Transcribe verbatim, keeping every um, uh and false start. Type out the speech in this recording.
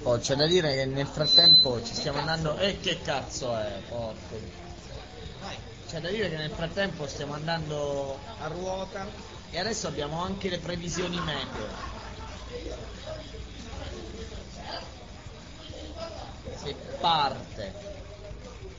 Oh, c'è da dire che nel frattempo ci stiamo andando... E eh, che cazzo è, porco. C'è da dire che nel frattempo stiamo andando a ruota e adesso abbiamo anche le previsioni meteo. Si parte.